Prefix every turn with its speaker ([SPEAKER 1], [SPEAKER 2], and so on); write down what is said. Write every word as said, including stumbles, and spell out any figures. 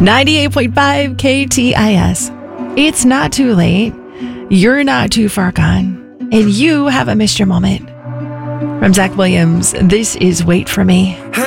[SPEAKER 1] ninety-eight point five K T I S. It's not too late. You're not too far gone. And you haven't missed your moment. From Zach Williams, this is Wait For Me.